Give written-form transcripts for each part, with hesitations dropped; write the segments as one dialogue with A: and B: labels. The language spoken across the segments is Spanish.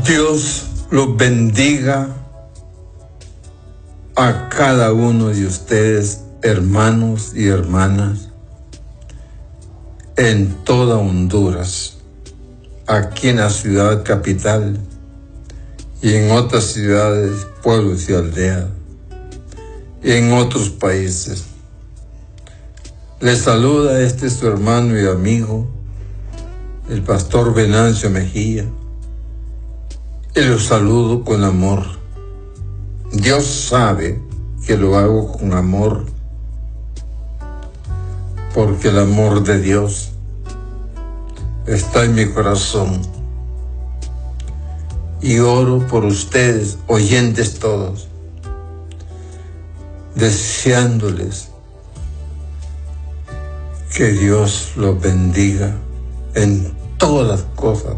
A: Dios los bendiga a cada uno de ustedes, hermanos y hermanas, en toda Honduras, aquí en la ciudad capital y en otras ciudades, pueblos y aldeas, y en otros países. Les saluda su hermano y amigo, el pastor Venancio Mejía, y los saludo con amor. Dios sabe que lo hago con amor, porque el amor de Dios está en mi corazón. Y oro por ustedes, oyentes todos, deseándoles que Dios los bendiga en todas las cosas,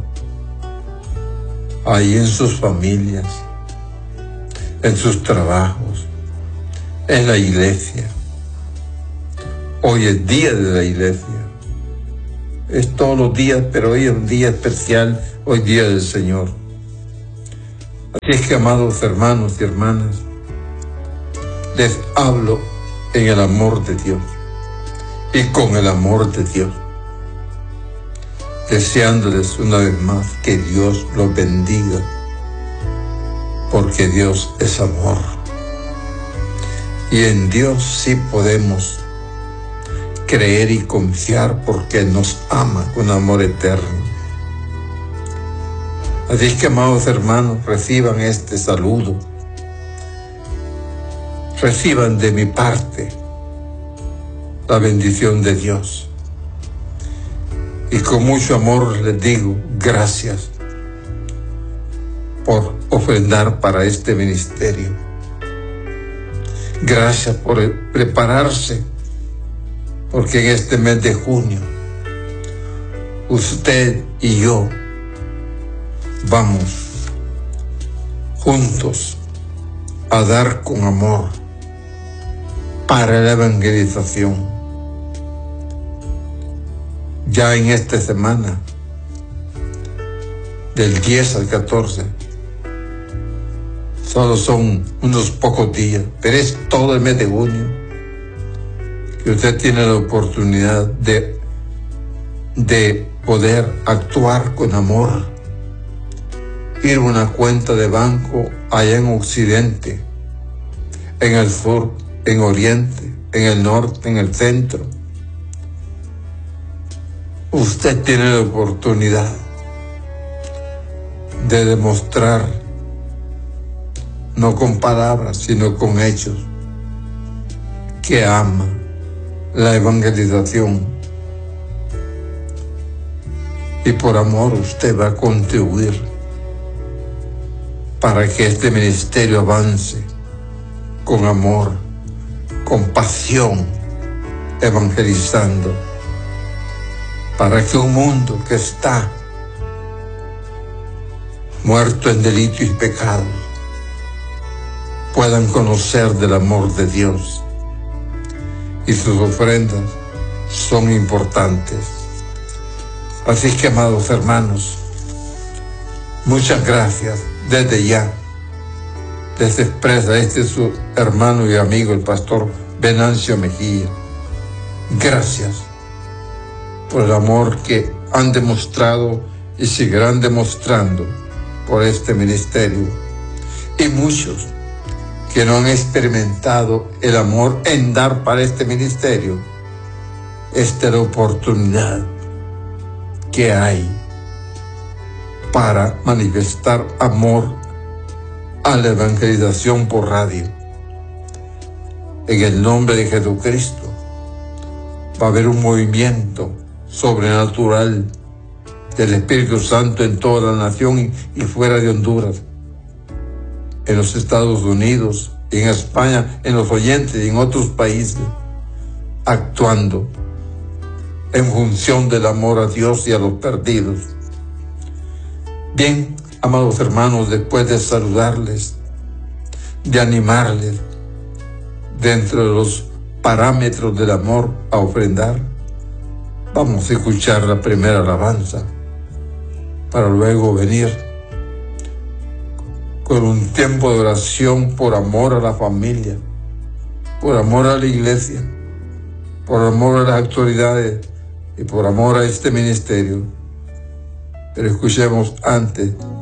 A: ahí en sus familias, en sus trabajos, en la iglesia. Hoy es día de la iglesia. Es todos los días, pero hoy es un día especial, hoy día del Señor. Así es que, amados hermanos y hermanas, les hablo en el amor de Dios y con el amor de Dios, deseándoles una vez más que Dios los bendiga, porque Dios es amor. Y en Dios sí podemos creer y confiar, porque nos ama con amor eterno. Así es que, amados hermanos, reciban este saludo. Reciban de mi parte la bendición de Dios. Y con mucho amor les digo gracias por ofrendar para este ministerio. Gracias por prepararse, porque en este mes de junio usted y yo vamos juntos a dar con amor para la evangelización. Ya en esta semana, del 10 al 14, solo son unos pocos días, pero es todo el mes de junio que usted tiene la oportunidad de poder actuar con amor, ir a una cuenta de banco allá en Occidente, en el sur, en Oriente, en el norte, en el centro. Usted tiene la oportunidad de demostrar, no con palabras, sino con hechos, que ama la evangelización. Y por amor usted va a contribuir para que este ministerio avance con amor, con pasión, evangelizando, para que un mundo que está muerto en delitos y pecados puedan conocer del amor de Dios. Y sus ofrendas son importantes. Así que, amados hermanos, muchas gracias desde ya. Les expresa su hermano y amigo, el pastor Venancio Mejía. Gracias por el amor que han demostrado y seguirán demostrando por este ministerio. Y muchos que no han experimentado el amor en dar para este ministerio, esta es la oportunidad que hay para manifestar amor a la evangelización por radio. En el nombre de Jesucristo va a haber un movimiento sobrenatural del Espíritu Santo en toda la nación y fuera de Honduras, en los Estados Unidos, en España, en los oyentes y en otros países, actuando en función del amor a Dios y a los perdidos. Bien, amados hermanos, después de saludarles, de animarles dentro de los parámetros del amor a ofrendar, vamos a escuchar la primera alabanza para luego venir con un tiempo de oración por amor a la familia, por amor a la iglesia, por amor a las autoridades y por amor a este ministerio. Pero escuchemos antes